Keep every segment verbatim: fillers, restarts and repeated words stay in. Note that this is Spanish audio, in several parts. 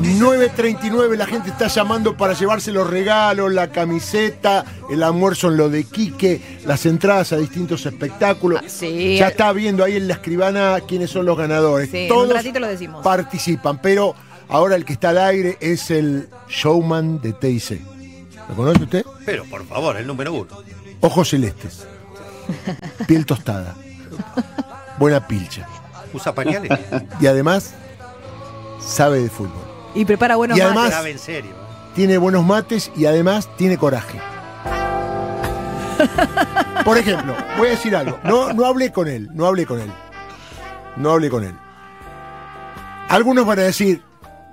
nueve treinta y nueve, la gente está llamando para llevarse los regalos, la camiseta, el almuerzo en lo de Quique, las entradas a distintos espectáculos. Ah, sí. Ya está viendo ahí en la escribana quiénes son los ganadores. Sí, Todos en un ratito lo decimos. participan, pero ahora el que está al aire es el showman de T I C. ¿Lo conoce usted? Pero, por favor, el número uno. Ojos celestes, piel tostada, buena pilcha. ¿Usa pañales? Y además, sabe de fútbol. Y prepara buenos Y además- mates. Sabe en serio. Tiene buenos mates y además tiene coraje. Por ejemplo, voy a decir algo. No, no hablé con él, no hablé con él. No hablé con él. Algunos van a decir,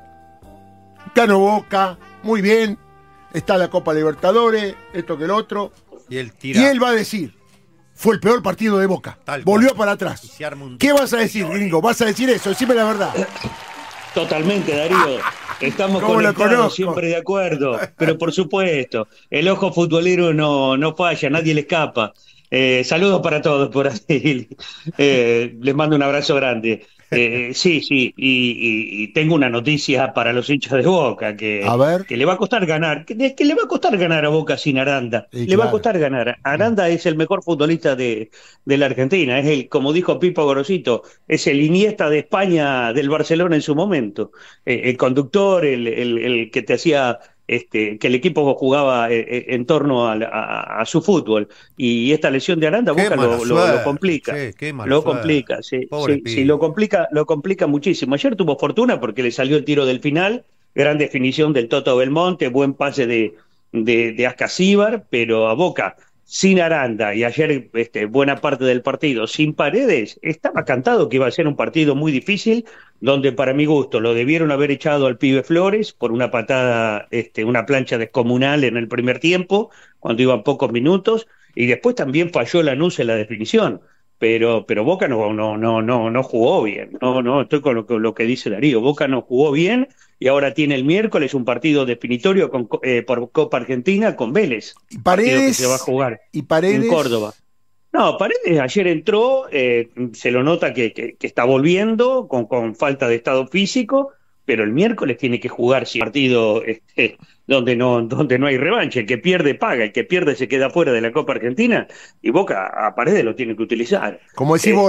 ganó Boca, muy bien, está la Copa Libertadores, esto que el otro. Y él tira. Y él va a decir, fue el peor partido de Boca. Tal Volvió cual. para Y atrás. se arma un- ¿Qué vas a decir, gringo? ¿Vas a decir eso? Decime la verdad. Totalmente, Darío. Estamos ¿Cómo lo conectados, conozco? siempre de acuerdo. Pero por supuesto, el ojo futbolero no, no falla, nadie le escapa. Eh, saludos para todos por ahí. Eh, les mando un abrazo grande. Eh, sí, sí, y, y- y tengo una noticia para los hinchas de Boca, que, A ver. que le va a costar ganar, que, que le va a costar ganar a Boca sin Aranda. Sí, le va a claro. costar ganar. Aranda es el mejor futbolista de, de la Argentina, es el, como dijo Pipo Gorosito, es el Iniesta de España, del Barcelona en su momento. Eh, el conductor, el, el, el que te hacía... Este, que el equipo jugaba eh, eh, en torno a, la- a- a su fútbol. Y esta lesión de Aranda, Qué Boca mala lo, lo- suerte, lo complica. che, qué mala Lo suerte. complica, sí, Pobre sí, pibe. sí, lo complica, lo complica muchísimo. Ayer tuvo fortuna porque le salió el tiro del final, gran definición del Toto Belmonte, buen pase de, de, de Ascasíbar, pero a Boca sin Aranda y ayer este, buena parte del partido sin Paredes, estaba cantado que iba a ser un partido muy difícil, donde para mi gusto lo debieron haber echado al pibe Flores por una patada, este, una plancha descomunal en el primer tiempo, cuando iban pocos minutos, y después también falló Lanús en la definición. Pero, pero Boca no, no, no, no, no jugó bien. No, no, estoy con lo, que- lo que dice Darío. Boca no jugó bien y ahora tiene el miércoles un partido definitorio con, eh, por Copa Argentina con Vélez. Y Partido que Paredes. se va a jugar Y Paredes. en Córdoba. No, Paredes ayer entró, eh, se lo nota que, que, que está volviendo con, con falta de estado físico, pero el miércoles tiene que jugar si partido este, donde no donde no hay revancha. El que pierde paga, el que pierde se queda fuera de la Copa Argentina y Boca a Paredes lo tiene que utilizar. Como decís Eh, vos,